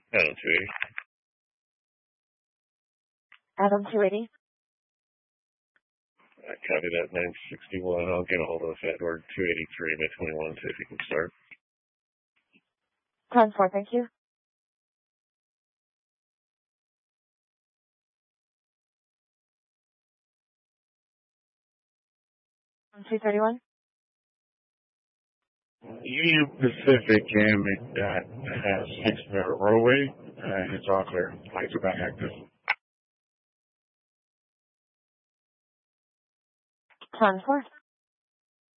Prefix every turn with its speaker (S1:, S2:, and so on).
S1: Adam 280.
S2: Adam 280.
S1: Copy that, 961. I'll get a hold of the Edward 283 by 21, see if you can start.
S2: 10-4, thank you. On 231.
S1: Union Pacific has 6-minute roadway. It's all clear. Lights are back active.
S2: 10-4.